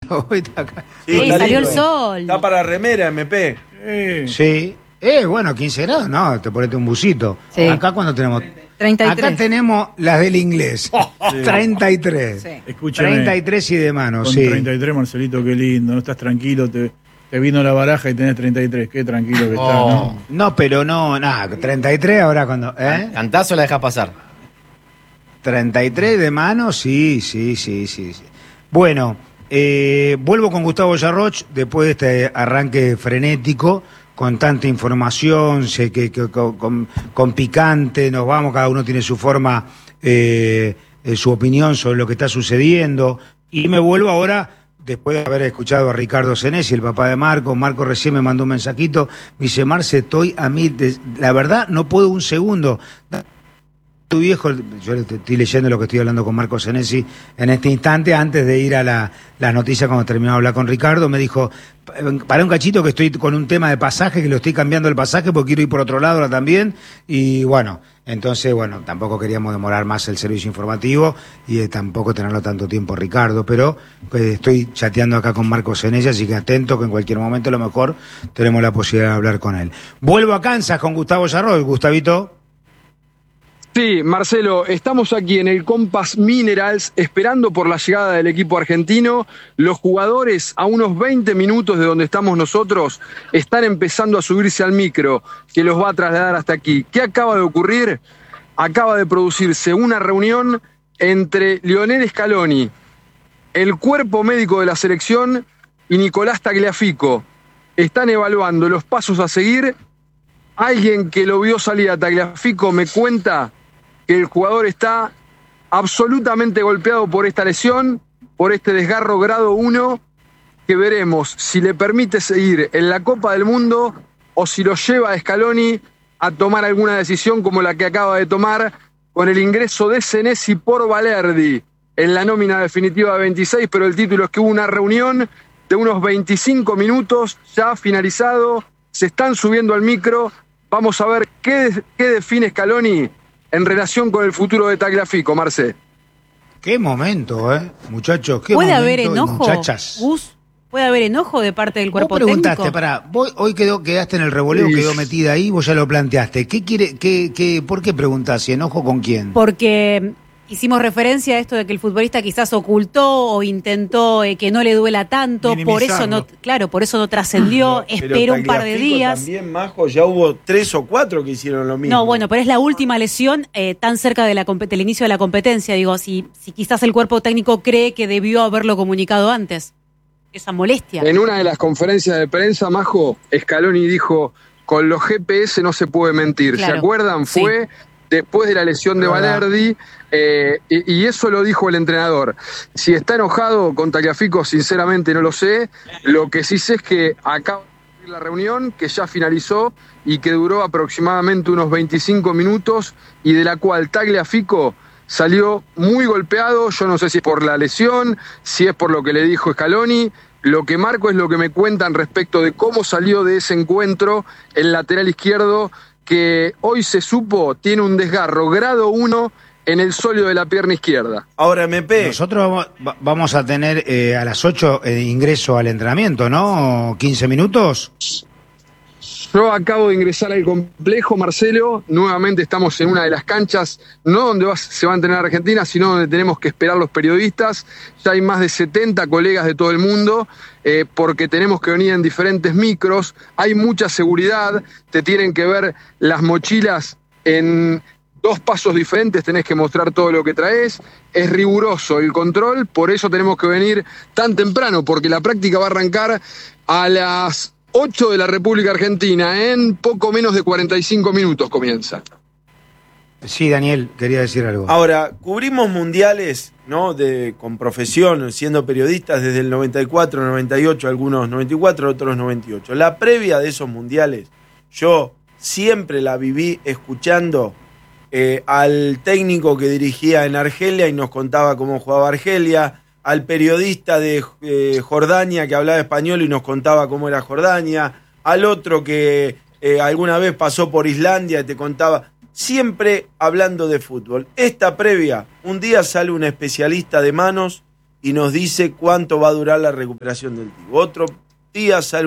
hoy está acá. Sí, salió el sol. Está para remera, MP. Sí. Bueno, 15 grados, no, te ponete un busito. Sí. Acá cuando tenemos... 33. Acá tenemos las del inglés. 33. Sí. Escúchame. 33 y de mano, Con sí. 33, Marcelito, qué lindo. No estás tranquilo, te vino la baraja y tenés 33. Qué tranquilo que estás, ¿no? No, pero no, nada, 33 ahora cuando... ¿Cantás o la dejás pasar? 33 de mano, sí. Bueno, vuelvo con Gustavo Yarroch después de este arranque frenético, con tanta información, sé que con picante, nos vamos, cada uno tiene su forma, su opinión sobre lo que está sucediendo, y me vuelvo ahora, después de haber escuchado a Ricardo Senesi, el papá de Marco. Marco recién me mandó un mensajito, me dice: Marce, estoy a mí, la verdad no puedo un segundo. Tu viejo, yo estoy leyendo lo que estoy hablando con Marco Senesi en este instante, antes de ir a la noticia, cuando terminó de hablar con Ricardo, me dijo: para un cachito que estoy con un tema de pasaje, que lo estoy cambiando el pasaje porque quiero ir por otro lado ahora también, y bueno, entonces, bueno, tampoco queríamos demorar más el servicio informativo y tampoco tenerlo tanto tiempo Ricardo, pero estoy chateando acá con Marco Senesi, así que atento que en cualquier momento a lo mejor tenemos la posibilidad de hablar con él. Vuelvo a Kansas con Gustavo Yarroch. Gustavito. Sí, Marcelo, estamos aquí en el Compass Minerals esperando por la llegada del equipo argentino. Los jugadores, a unos 20 minutos de donde estamos nosotros, están empezando a subirse al micro que los va a trasladar hasta aquí. ¿Qué acaba de ocurrir? Acaba de producirse una reunión entre Lionel Scaloni, el cuerpo médico de la selección, y Nicolás Tagliafico. Están evaluando los pasos a seguir. Alguien que lo vio salir a Tagliafico me cuenta que el jugador está absolutamente golpeado por esta lesión, por este desgarro grado 1, que veremos si le permite seguir en la Copa del Mundo o si lo lleva a Scaloni a tomar alguna decisión como la que acaba de tomar con el ingreso de Senesi por Balerdi en la nómina definitiva de 26, pero el título es que hubo una reunión de unos 25 minutos, ya finalizado, se están subiendo al micro. Vamos a ver qué define Scaloni en relación con el futuro de Tagliafico, Marce. Qué momento, muchachos, qué ¿Puede momento, haber enojo, muchachas. Gus? ¿Puede haber enojo de parte del cuerpo Vos preguntaste, técnico? hoy quedaste en el revoleo, Sí. quedó metida ahí, vos ya lo planteaste. ¿Por qué preguntás? ¿Y enojo con quién? Porque hicimos referencia a esto de que el futbolista quizás ocultó o intentó que no le duela tanto, por eso no, por eso no trascendió, espera un par de Tagliafico días. También, Majo, ya hubo 3 o 4 que hicieron lo mismo. No, bueno, pero es la última lesión tan cerca de del inicio de la competencia. Digo, si quizás el cuerpo técnico cree que debió haberlo comunicado antes. Esa molestia. En una de las conferencias de prensa, Majo, Scaloni dijo: con los GPS no se puede mentir. Claro. ¿Se acuerdan? Sí. Fue después de la lesión de Balerdi, y eso lo dijo el entrenador. Si está enojado con Tagliafico, sinceramente no lo sé. Lo que sí sé es que acaba de la reunión, que ya finalizó y que duró aproximadamente unos 25 minutos, y de la cual Tagliafico salió muy golpeado. Yo no sé si es por la lesión, si es por lo que le dijo Scaloni. Lo que marco es lo que me cuentan respecto de cómo salió de ese encuentro el lateral izquierdo, que hoy se supo tiene un desgarro grado 1 en el sóleo de la pierna izquierda. Ahora, MP. Nosotros vamos a tener a las 8 ingreso al entrenamiento, ¿no? ¿15 minutos? Yo acabo de ingresar al complejo, Marcelo. Nuevamente estamos en una de las canchas, no donde se va a entrenar Argentina, sino donde tenemos que esperar los periodistas. Ya hay más de 70 colegas de todo el mundo, porque tenemos que venir en diferentes micros. Hay mucha seguridad, te tienen que ver las mochilas en 2 pasos diferentes, tenés que mostrar todo lo que traes. Es riguroso el control, por eso tenemos que venir tan temprano, porque la práctica va a arrancar a las 8 de la República Argentina. En poco menos de 45 minutos comienza. Sí, Daniel, quería decir algo. Ahora, cubrimos mundiales, ¿no? Con profesión, siendo periodistas desde el 94, 98, algunos 94, otros 98. La previa de esos mundiales, yo siempre la viví escuchando al técnico que dirigía en Argelia y nos contaba cómo jugaba Argelia, al periodista de Jordania que hablaba español y nos contaba cómo era Jordania, al otro que alguna vez pasó por Islandia y te contaba, siempre hablando de fútbol. Esta previa, un día sale un especialista de manos y nos dice cuánto va a durar la recuperación del tipo. Otro día sale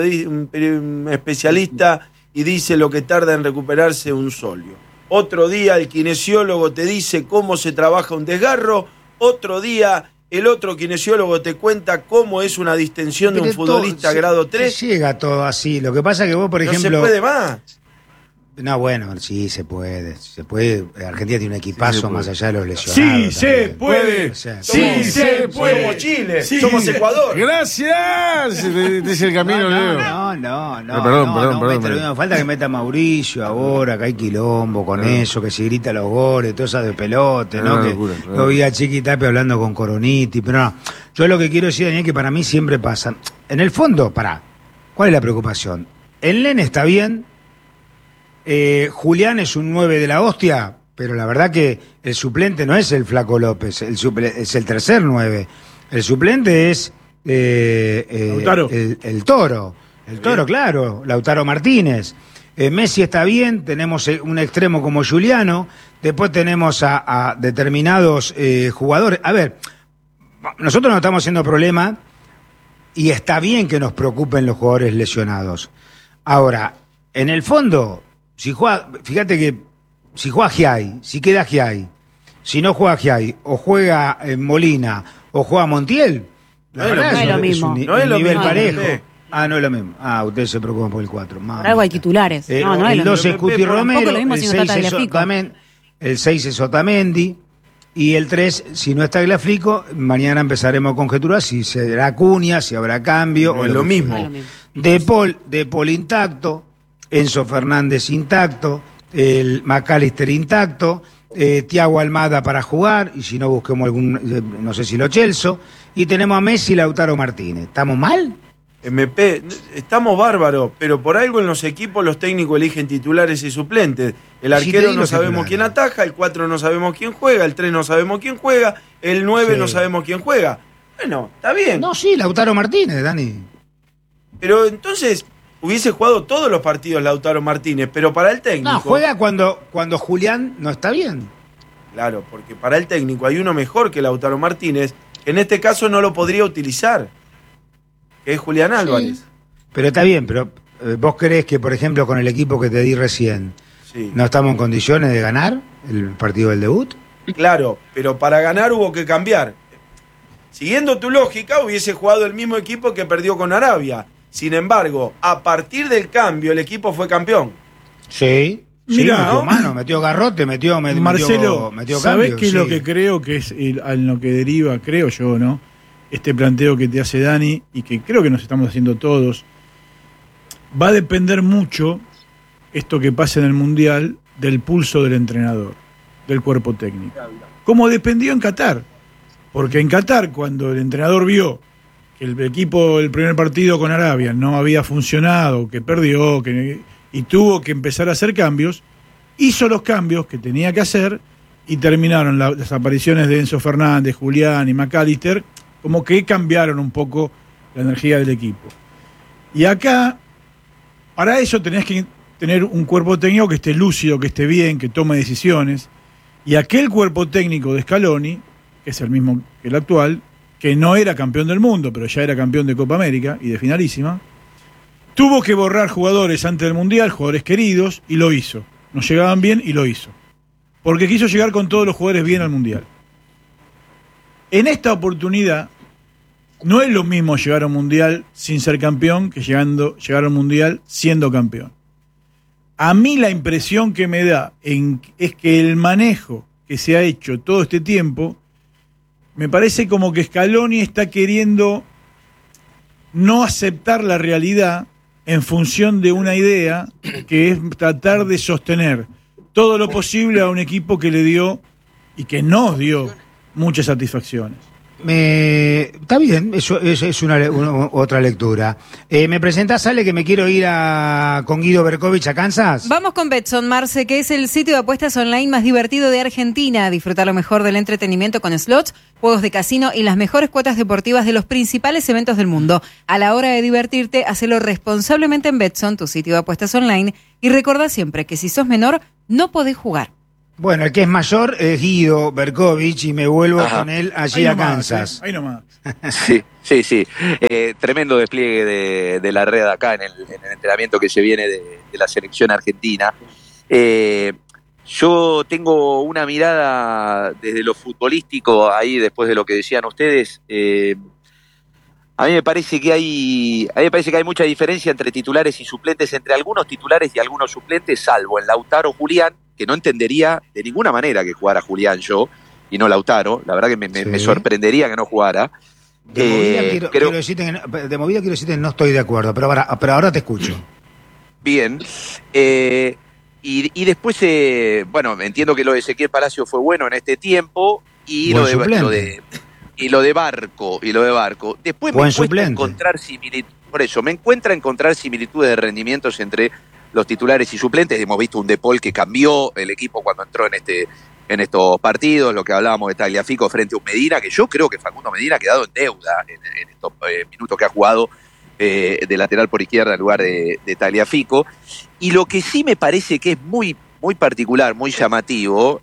un especialista y dice lo que tarda en recuperarse un solio. Otro día el kinesiólogo te dice cómo se trabaja un desgarro. Otro día el otro kinesiólogo te cuenta cómo es una distensión de un futbolista grado 3. Llega todo así. Lo que pasa es que vos, por ejemplo... No se puede más. No, bueno, sí, se puede. Argentina tiene un equipazo más allá de los lesionados. Sí, se puede. O sea, Sí, se puede. Somos Chile, Sí. somos Ecuador. Gracias. Dice el camino, Leo. No, Perdón. pero falta que meta Mauricio ahora, que hay quilombo con eso, que se grita los goles, todo eso de pelote, ¿no? Que lo vi a Chiqui Tapia hablando con Coroniti, pero no. Yo lo que quiero decir, Daniel, que para mí siempre pasa. En el fondo, ¿cuál es la preocupación? El nene está bien. Julián es un 9 de la hostia, pero la verdad que el suplente no es el Flaco López, es el tercer 9. El suplente es Lautaro. el Toro. El Toro, claro, Lautaro Martínez. Messi está bien, tenemos un extremo como Juliano, después tenemos a determinados jugadores. A ver, nosotros no estamos haciendo problema y está bien que nos preocupen los jugadores lesionados. Ahora, en el fondo... fíjate que si juega Giai, si queda Giai, si no juega Giai, o juega Molina, o juega Montiel, la verdad no es lo mismo. un No es lo nivel mismo. parejo. No es lo mismo. Ustedes se preocupan por el 4. Por algo hay titulares. El No es lo 2 mismo. es Cuti Romero, lo mismo el si no 6 está es Tagliafico. el 6 es Otamendi, y el 3, si no está Tagliafico, mañana empezaremos a conjeturar si será Acuña, si habrá cambio. No o es lo mismo. No es lo mismo. De Paul intacto, Enzo Fernández intacto, el McAllister intacto, Thiago Almada para jugar, y si no busquemos algún, no sé si lo Celso, y tenemos a Messi y Lautaro Martínez. ¿Estamos mal? MP, estamos bárbaros, pero por algo en los equipos los técnicos eligen titulares y suplentes. El Sí, te arquero digo no sabemos titulares. quién ataja, el 4 no sabemos quién juega, el 3 no sabemos quién juega, el 9 Sí. no sabemos quién juega. Bueno, está bien. No, sí, Lautaro Martínez, Dani. Pero entonces hubiese jugado todos los partidos Lautaro Martínez, pero para el técnico... No, juega cuando Julián no está bien. Claro, porque para el técnico hay uno mejor que Lautaro Martínez, que en este caso no lo podría utilizar, que es Julián Álvarez. Pero está bien, pero ¿vos creés que, por ejemplo, con el equipo que te di recién, Sí. no estamos en condiciones de ganar el partido del debut? Claro, pero para ganar hubo que cambiar. Siguiendo tu lógica, hubiese jugado el mismo equipo que perdió con Arabia. Sin embargo, a partir del cambio, el equipo fue campeón. Sí. Mirá, metió ¿no? mano, metió garrote, Marcelo, metió ¿sabés cambio, qué es sí. lo que creo que es a lo que deriva, creo yo, ¿no? Este planteo que te hace Dani y que creo que nos estamos haciendo todos. Va a depender mucho esto que pasa en el Mundial del pulso del entrenador, del cuerpo técnico. Como dependió en Qatar. Porque en Qatar, cuando el entrenador vio que el equipo, el primer partido con Arabia no había funcionado, que perdió, y tuvo que empezar a hacer cambios, hizo los cambios que tenía que hacer y terminaron las apariciones de Enzo Fernández, Julián y McAllister, como que cambiaron un poco la energía del equipo. Y acá, para eso tenés que tener un cuerpo técnico que esté lúcido, que esté bien, que tome decisiones, y aquel cuerpo técnico de Scaloni, que es el mismo que el actual, que no era campeón del mundo, pero ya era campeón de Copa América y de finalísima, tuvo que borrar jugadores antes del Mundial, jugadores queridos, y lo hizo. No llegaban bien y lo hizo. Porque quiso llegar con todos los jugadores bien al Mundial. En esta oportunidad, no es lo mismo llegar a un Mundial sin ser campeón que llegar a un Mundial siendo campeón. A mí la impresión que me da es que el manejo que se ha hecho todo este tiempo, me parece como que Scaloni está queriendo no aceptar la realidad en función de una idea que es tratar de sostener todo lo posible a un equipo que le dio y que nos dio muchas satisfacciones. Está bien, eso es otra lectura. ¿Me presentás, Ale, que me quiero ir con Guido Berkovich a Kansas? Vamos con Betson, Marce, que es el sitio de apuestas online más divertido de Argentina. Disfrutar lo mejor del entretenimiento con slots, juegos de casino y las mejores cuotas deportivas de los principales eventos del mundo. A la hora de divertirte, hacelo responsablemente en Betson, tu sitio de apuestas online. Y recordá siempre que si sos menor, no podés jugar. Bueno, el que es mayor es Guido Berkovich y me vuelvo Ajá. con él allí Ahí a nomás, Kansas. ahí nomás. Sí. Tremendo despliegue de la red acá en el entrenamiento que se viene de la selección argentina. Yo tengo una mirada desde lo futbolístico ahí, después de lo que decían ustedes. A mí me parece que hay mucha diferencia entre titulares y suplentes, entre algunos titulares y algunos suplentes, salvo en Lautaro Julián, que no entendería de ninguna manera que jugara Julián yo, y no Lautaro. La verdad que me sorprendería que no jugara. De movida quiero decirte que no estoy de acuerdo, pero ahora te escucho. Bien. Y después, entiendo que lo de Ezequiel Palacio fue bueno en este tiempo, y lo de Barco. Después Buen me cuesta suplente. encontrar similitudes de rendimientos entre los titulares y suplentes. Hemos visto un De Paul que cambió el equipo cuando entró en estos partidos, lo que hablábamos de Tagliafico frente a un Medina, que yo creo que Facundo Medina ha quedado en deuda en estos minutos que ha jugado de lateral por izquierda en lugar de Tagliafico. Y lo que sí me parece que es muy, muy particular, muy llamativo,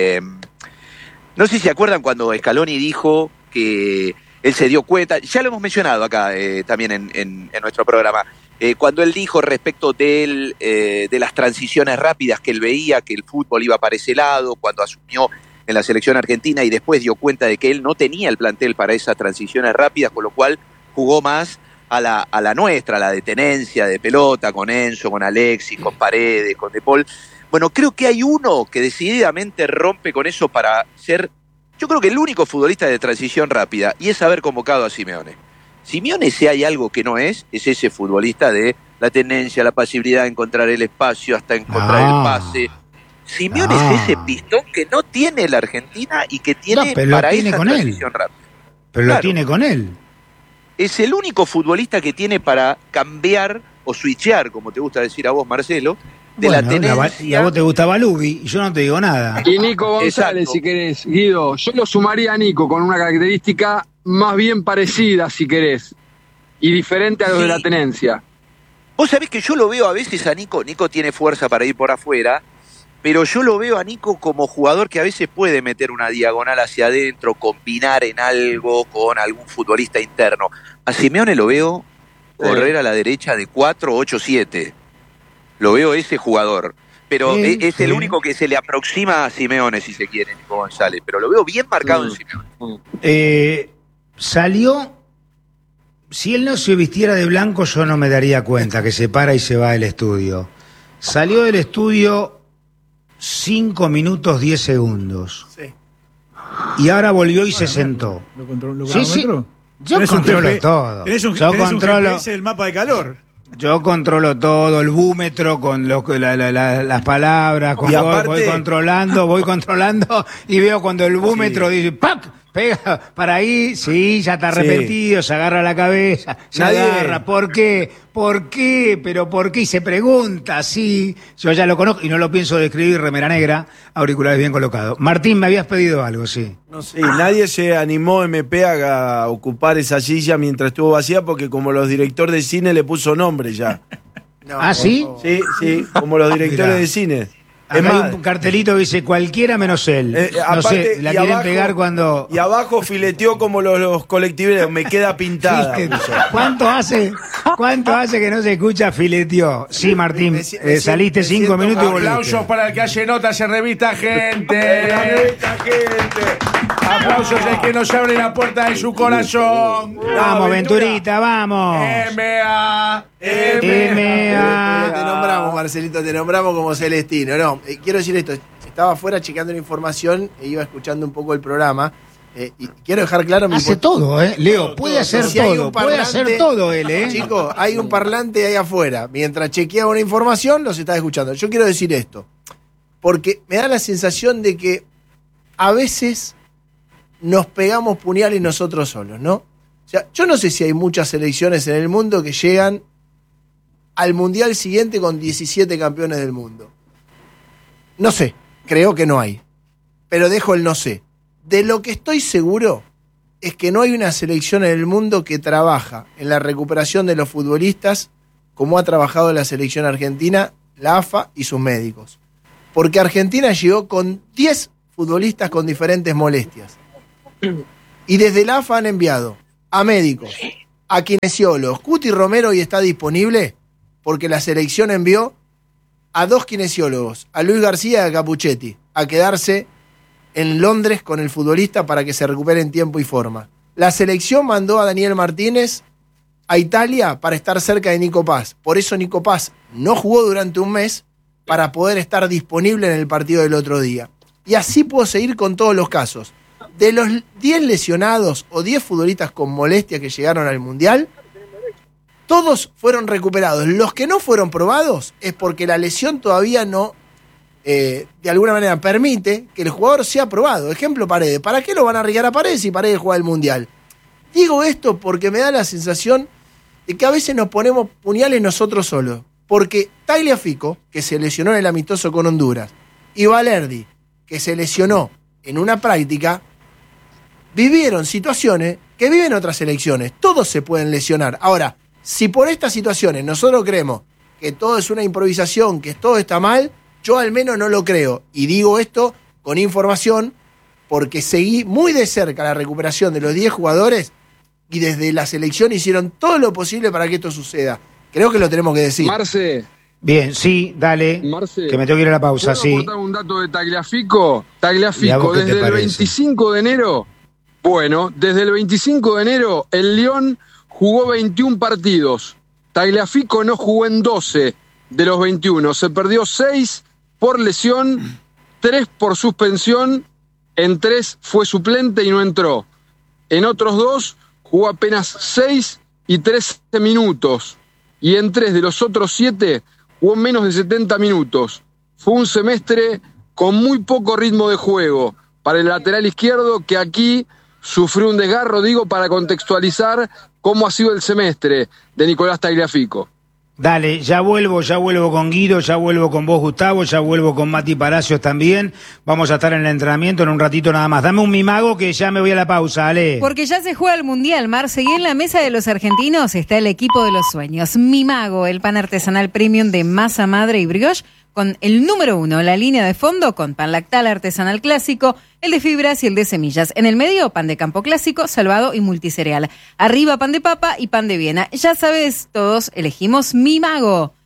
no sé si se acuerdan cuando Scaloni dijo que él se dio cuenta, ya lo hemos mencionado acá también en nuestro programa, cuando él dijo respecto de las transiciones rápidas, que él veía que el fútbol iba para ese lado, cuando asumió en la selección argentina y después dio cuenta de que él no tenía el plantel para esas transiciones rápidas, con lo cual jugó más a la nuestra, a la de tenencia, de pelota, con Enzo, con Alexis, con Paredes, con De Paul. Bueno, creo que hay uno que decididamente rompe con eso para ser, yo creo que el único futbolista de transición rápida, y es haber convocado a Simeone. Simeone, si hay algo que no es ese futbolista de la tenencia, la pasibilidad de encontrar el espacio hasta encontrar el pase. Simeone es ese pistón que no tiene la Argentina y que tiene para esa transición rápida. Pero lo tiene con él. Es el único futbolista que tiene para cambiar o switchear, como te gusta decir a vos, Marcelo, de la tenencia. Y a vos te gusta Balubi, y yo no te digo nada. Y Nico González, Exacto. si querés, Guido, yo lo sumaría a Nico con una característica más bien parecida, si querés, y diferente a los de la tenencia. Vos sabés que yo lo veo a veces a Nico tiene fuerza para ir por afuera, pero yo lo veo a Nico como jugador que a veces puede meter una diagonal hacia adentro, combinar en algo con algún futbolista interno. A Simeone lo veo correr a la derecha de 4-8-7. Lo veo ese jugador. Pero es el único que se le aproxima a Simeone, si se quiere, Nico González. Pero lo veo bien marcado en Simeone. Salió, si él no se vistiera de blanco, yo no me daría cuenta que se para y se va del estudio. Salió del estudio 5 minutos 10 segundos. Sí. Y ahora volvió y se sentó. ¿Lo controló? Sí. Yo controlo todo. Tenés un Yo controlo. GPS del mapa de calor. Yo controlo todo, el búmetro con las palabras, Y voy controlando y veo cuando el búmetro dice ¡pac! Pega para ahí, sí, ya está arrepentido, se agarra la cabeza, agarra, ¿por qué? ¿Por qué? ¿Pero por qué? Y se pregunta, sí, yo ya lo conozco y no lo pienso describir, remera negra, auriculares bien colocados. Martín, me habías pedido algo, sí. No sé, nadie se animó MP a ocupar esa silla mientras estuvo vacía porque como los directores de cine le puso nombre ya. ¿Ah, sí? Sí, como los directores de cine. Acá hay un cartelito que dice cualquiera menos él. No aparte, sé, la quieren abajo, pegar cuando... Y abajo fileteó como los colectiveros, me queda pintada. ¿Cuánto hace que no se escucha fileteó? Sí, Martín, saliste 5 minutos y volviste. Aplausos para el que hace notas en Revista Gente. Aplausos al que nos abre la puerta de su corazón. Vamos, Venturita, vamos. M.A. Te nombramos, Marcelito, te nombramos como Celestino. No, quiero decir esto, estaba afuera checando la información e iba escuchando un poco el programa. Y quiero dejar claro... Hace todo, Leo, puede hacer todo, puede hacer todo él, Chicos, hay un parlante ahí afuera. Mientras chequeaba una información, los estaba escuchando. Yo quiero decir esto, porque me da la sensación de que a veces nos pegamos puñales nosotros solos, ¿no? O sea, yo no sé si hay muchas selecciones en el mundo que llegan al Mundial siguiente con 17 campeones del mundo. No sé, creo que no hay. Pero dejo el no sé. De lo que estoy seguro es que no hay una selección en el mundo que trabaja en la recuperación de los futbolistas como ha trabajado la selección argentina, la AFA y sus médicos. porque Argentina llegó con 10 futbolistas con diferentes molestias. Y desde la AFA han enviado a médicos, a kinesiólogos. Cuti Romero hoy está disponible porque la selección envió a 2 kinesiólogos, a Luis García y a Capuchetti, a quedarse en Londres con el futbolista para que se recupere en tiempo y forma. La selección mandó a Daniel Martínez a Italia para estar cerca de Nico Paz. Por eso Nico Paz no jugó durante un mes para poder estar disponible en el partido del otro día. Y así puedo seguir con todos los casos. De los 10 lesionados o 10 futbolistas con molestia que llegaron al Mundial, todos fueron recuperados. Los que no fueron probados es porque la lesión todavía no, de alguna manera, permite que el jugador sea probado. Ejemplo, Paredes. ¿Para qué lo van a arriesgar a Paredes si Paredes juega el Mundial? Digo esto porque me da la sensación de que a veces nos ponemos puñales nosotros solos. Porque Tagliafico, que se lesionó en el amistoso con Honduras, y Valerdi, que se lesionó en una práctica, vivieron situaciones que viven otras selecciones. Todos se pueden lesionar. Ahora, si por estas situaciones nosotros creemos que todo es una improvisación, que todo está mal, yo al menos no lo creo. Y digo esto con información porque seguí muy de cerca la recuperación de los 10 jugadores y desde la selección hicieron todo lo posible para que esto suceda. Creo que lo tenemos que decir. Marce. Bien, sí, dale. Marce, que me tengo que ir a la pausa, sí. ¿Puedo aportar un dato de Tagliafico? Tagliafico, desde el 25 de enero, desde el 25 de enero, el León jugó 21 partidos. Tagliafico no jugó en 12 de los 21. Se perdió 6 por lesión, 3 por suspensión, en 3 fue suplente y no entró. En otros 2 jugó apenas 6 y 13 minutos. Y en 3 de los otros 7 jugó menos de 70 minutos. Fue un semestre con muy poco ritmo de juego para el lateral izquierdo, que aquí sufrió un desgarro, para contextualizar cómo ha sido el semestre de Nicolás Tagliafico. Dale, ya vuelvo con Guido, ya vuelvo con vos, Gustavo, ya vuelvo con Mati Palacios también. Vamos a estar en el entrenamiento en un ratito nada más. Dame un mimago que ya me voy a la pausa, Ale. Porque ya se juega el Mundial, Marce, y en la mesa de los argentinos está el equipo de los sueños. Mimago, el pan artesanal premium de masa madre y brioche, con el número 1, la línea de fondo con pan lactal artesanal clásico, el de fibras y el de semillas. En el medio, pan de campo clásico, salvado y multicereal. Arriba, pan de papa y pan de Viena. Ya sabes, todos elegimos Mimago.